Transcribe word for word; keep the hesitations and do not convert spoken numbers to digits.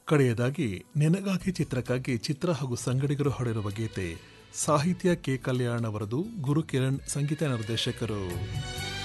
ಕಡೆಯದಾಗಿ ನಿನಗಾಗಿ ಚಿತ್ರಕ್ಕಾಗಿ ಚಿತ್ರ ಹಾಗೂ ಸಂಗಡಿಗರು ಹಾಡಿರುವ ಗೀತೆ. ಸಾಹಿತ್ಯ ಕೆ ಕಲ್ಯಾಣ್ ಅವರದು, ಗುರು ಕಿರಣ್ ಸಂಗೀತ ನಿರ್ದೇಶಕರು.